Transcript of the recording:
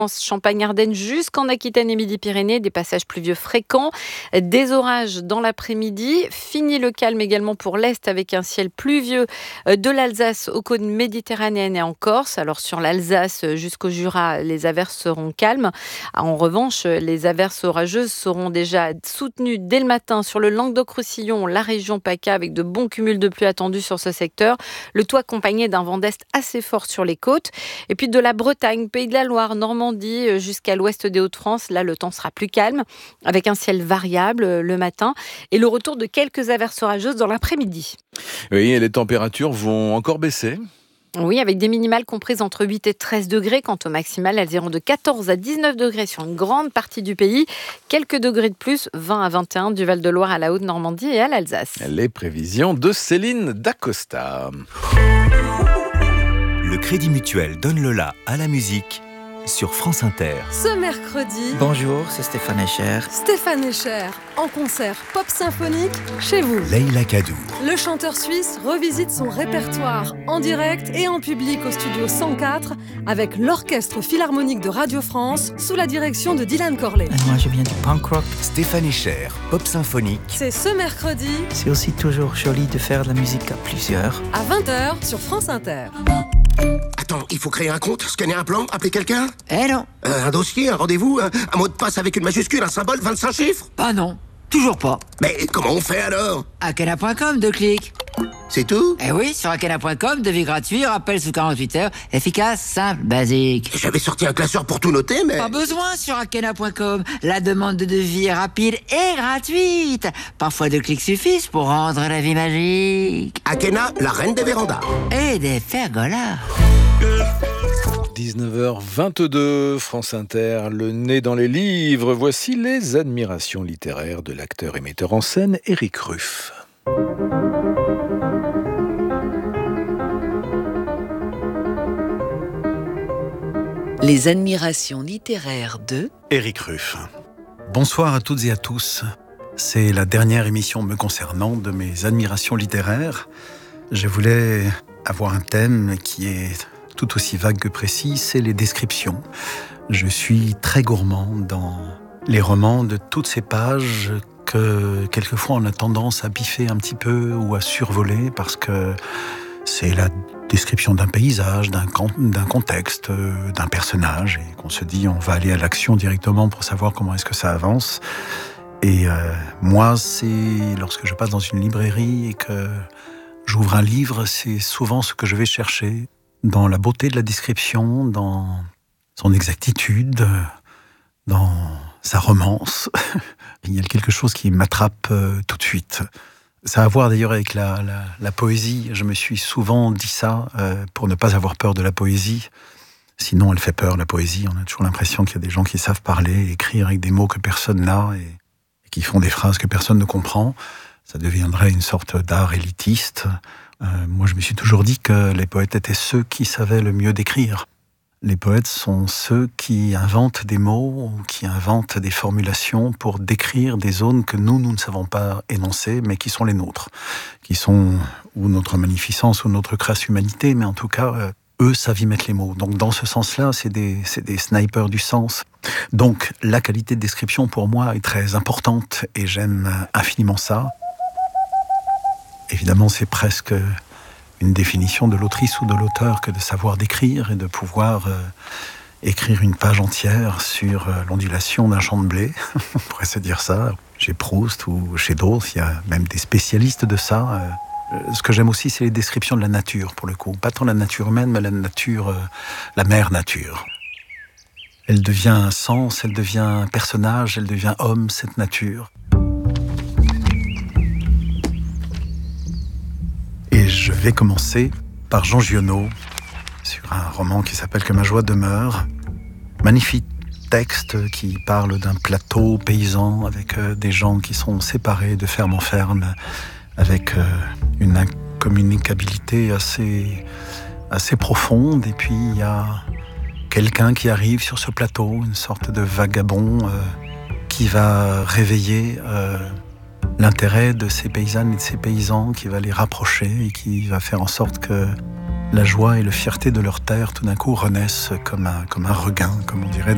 Champagne-Ardenne jusqu'en Aquitaine et Midi-Pyrénées, des passages pluvieux fréquents, des orages dans l'après-midi. Fini le calme également pour l'Est avec un ciel pluvieux de l'Alsace aux côtes méditerranéennes et en Corse. Alors sur l'Alsace jusqu'au Jura, les averses seront calmes. En revanche, les averses orageuses seront déjà soutenues dès le matin sur le Languedoc-Roussillon, la région PACA avec de bons cumuls de pluie attendus sur ce secteur. Le tout accompagné d'un vent d'Est assez fort sur les côtes. Et puis de la Bretagne, Pays de la Loire, Normandie, jusqu'à l'ouest des Hauts-de-France. Là, le temps sera plus calme, avec un ciel variable le matin et le retour de quelques averses orageuses dans l'après-midi. Oui, et les températures vont encore baisser. Oui, avec des minimales comprises entre 8 et 13 degrés. Quant aux maximales, elles iront de 14 à 19 degrés sur une grande partie du pays. Quelques degrés de plus, 20 à 21 du Val-de-Loire à la Haute-Normandie et à l'Alsace. Les prévisions de Céline Dacosta. Le Crédit Mutuel donne le la à la musique sur France Inter. Ce mercredi, bonjour, c'est Stéphane Escher. Stéphane Escher, en concert pop symphonique chez vous. Leïla Kadour. Le chanteur suisse revisite son répertoire en direct et en public au studio 104 avec l'Orchestre Philharmonique de Radio France sous la direction de Dylan Corley. Moi, je viens du punk rock. Stéphane Escher, pop symphonique. C'est ce mercredi. C'est aussi toujours joli de faire de la musique à plusieurs. À 20h sur France Inter. Attends, il faut créer un compte, scanner un plan, appeler quelqu'un ? Eh non. Un dossier, un rendez-vous, un mot de passe avec une majuscule, un symbole, 25 chiffres ? Ah non, toujours pas. Mais comment on fait alors ? Akena.com, 2 clics. C'est tout ? Eh oui, sur Akena.com, devis gratuit, rappel sous 48 heures, efficace, simple, basique. J'avais sorti un classeur pour tout noter, mais... Pas besoin sur Akena.com. La demande de devis est rapide et gratuite. Parfois 2 clics suffisent pour rendre la vie magique. Akena, la reine des vérandas. Et des pergolas. 19h22, France Inter, le nez dans les livres. Voici les admirations littéraires de l'acteur et metteur en scène Éric Ruff. Les admirations littéraires de Éric Ruff. Bonsoir à toutes et à tous. C'est la dernière émission me concernant de mes admirations littéraires. Je voulais avoir un thème qui est tout aussi vague que précis, c'est les descriptions. Je suis très gourmand dans les romans de toutes ces pages que quelquefois on a tendance à biffer un petit peu ou à survoler parce que c'est la description d'un paysage, d'un contexte, d'un personnage et qu'on se dit on va aller à l'action directement pour savoir comment est-ce que ça avance. Et moi, c'est lorsque je passe dans une librairie et que j'ouvre un livre, c'est souvent ce que je vais chercher dans la beauté de la description, dans son exactitude, dans sa romance. Il y a quelque chose qui m'attrape tout de suite. Ça a à voir d'ailleurs avec la poésie. Je me suis souvent dit ça pour ne pas avoir peur de la poésie. Sinon, elle fait peur, la poésie. On a toujours l'impression qu'il y a des gens qui savent parler, écrire avec des mots que personne n'a et qui font des phrases que personne ne comprend. Ça deviendrait une sorte d'art élitiste. Moi, je me suis toujours dit que les poètes étaient ceux qui savaient le mieux décrire. Les poètes sont ceux qui inventent des mots ou qui inventent des formulations pour décrire des zones que nous ne savons pas énoncer, mais qui sont les nôtres, qui sont ou notre magnificence ou notre crasse humanité, mais en tout cas, eux savent y mettre les mots. Donc, dans ce sens-là, c'est des snipers du sens. Donc, la qualité de description, pour moi, est très importante et j'aime infiniment ça. Évidemment, c'est presque une définition de l'autrice ou de l'auteur que de savoir décrire et de pouvoir écrire une page entière sur l'ondulation d'un champ de blé. On pourrait se dire ça. Chez Proust ou chez d'autres, il y a même des spécialistes de ça. Ce que j'aime aussi, c'est les descriptions de la nature, pour le coup. Pas tant la nature humaine, mais la nature, la mère nature. Elle devient un sens, elle devient un personnage, elle devient homme, cette nature. Et je vais commencer par Jean Giono, sur un roman qui s'appelle « Que ma joie demeure ». Magnifique texte qui parle d'un plateau paysan avec des gens qui sont séparés de ferme en ferme, avec une incommunicabilité assez profonde. Et puis il y a quelqu'un qui arrive sur ce plateau, une sorte de vagabond qui va réveiller l'intérêt de ces paysannes et de ces paysans, qui va les rapprocher et qui va faire en sorte que la joie et la fierté de leur terre tout d'un coup renaissent comme un regain, comme on dirait